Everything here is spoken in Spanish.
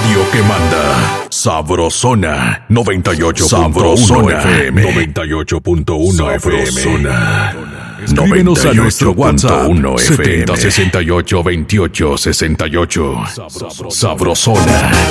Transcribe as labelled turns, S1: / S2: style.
S1: radio que manda. Sabrosona 98.1
S2: Sabrosona
S1: FM. 98.1 FM.
S2: Escríbenos a nuestro WhatsApp
S1: 7068 2868. Sabrosona.